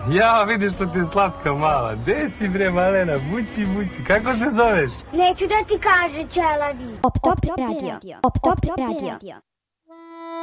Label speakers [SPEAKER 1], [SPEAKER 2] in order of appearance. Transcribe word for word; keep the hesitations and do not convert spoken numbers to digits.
[SPEAKER 1] Ja, vidiš što ti je slatka mala. Gde si bre malena, mući, mući. Kako se zoveš?
[SPEAKER 2] Neću da ti kaže, ćelavi.
[SPEAKER 3] Op top radio. Op top radio.